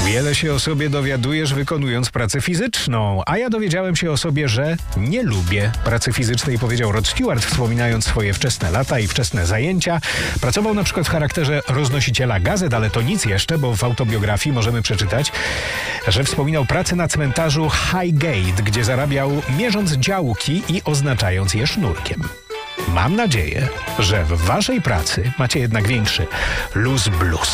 Wiele się o sobie dowiadujesz, wykonując pracę fizyczną, a ja dowiedziałem się o sobie, że nie lubię pracy fizycznej, powiedział Rod Stewart, wspominając swoje wczesne lata i wczesne zajęcia. Pracował na przykład w charakterze roznosiciela gazet, ale to nic jeszcze, bo w autobiografii możemy przeczytać, że wspominał pracę na cmentarzu Highgate, gdzie zarabiał mierząc działki i oznaczając je sznurkiem. Mam nadzieję, że w waszej pracy macie jednak większy luz blues.